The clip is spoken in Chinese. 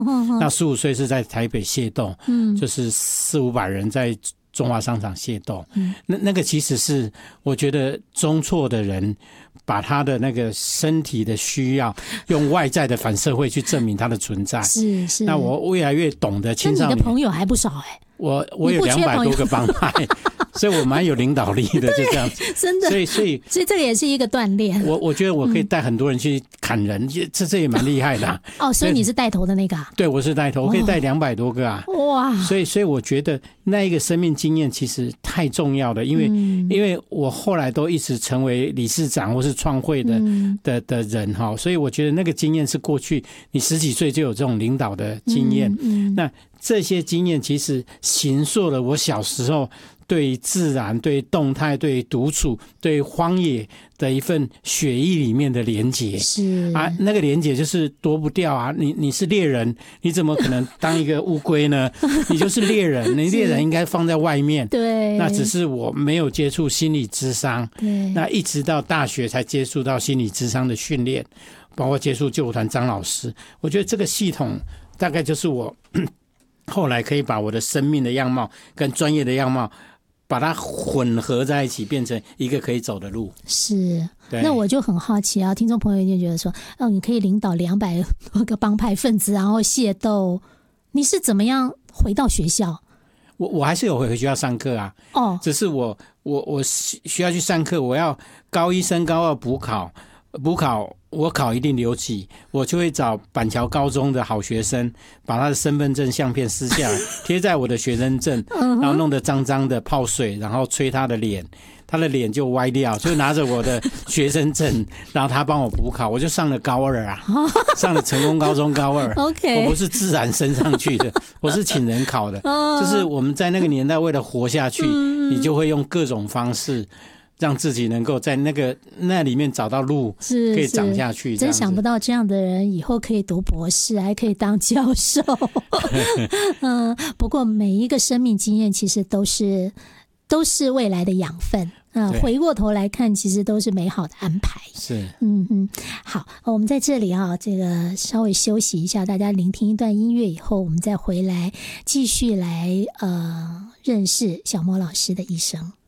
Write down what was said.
那15岁是在台北械斗，就是400-500人在中华商场械斗，那个其实是我觉得中辍的人把他的那个身体的需要用外在的反社会去证明他的存在。是。那我越来越懂得青少年。 那你的朋友还不少我有200多个帮派，所以我蛮有领导力的，就这样子。 真的。所以这个也是一个锻炼。 我觉得我可以带很多人去砍人，这也蛮厉害的所以你是带头的那个对，我是带头，我可以带200多个哇！所以我觉得那一个生命经验其实太重要了，因为我后来都一直成为理事长或是创会的人所以我觉得那个经验是过去你10几岁就有这种领导的经验，那这些经验其实形塑了我小时候对自然、对动态、对独处、对荒野的一份血液里面的连结。是那个连结就是躲不掉你是猎人，你怎么可能当一个乌龟呢？你就是猎人，你猎人应该放在外面。对，那只是我没有接触心理咨商，那一直到大学才接触到心理咨商的训练，包括接触救国团张老师。我觉得这个系统大概就是我后来可以把我的生命的样貌跟专业的样貌把它混合在一起，变成一个可以走的路。是。那我就很好奇听众朋友一定觉得说你可以领导200多个帮派分子然后械斗，你是怎么样回到学校？我还是有回学校上课只是我需要去上课，我要高1升高2补考我考一定留级，我就会找板桥高中的好学生，把他的身份证相片撕下来贴在我的学生证，然后弄得脏脏的泡水，然后吹他的脸，他的脸就歪掉，就拿着我的学生证然后他帮我补考，我就上了高2上了成功高中高2我不是自然升上去的，我是请人考的就是我们在那个年代为了活下去你就会用各种方式让自己能够在那里面找到路，可以长下去。真想不到这样的人以后可以读博士，还可以当教授。不过每一个生命经验其实都是未来的养分。回过头来看，其实都是美好的安排。是，好，我们在这里这个稍微休息一下，大家聆听一段音乐以后，我们再回来继续来认识小莫老师的一生。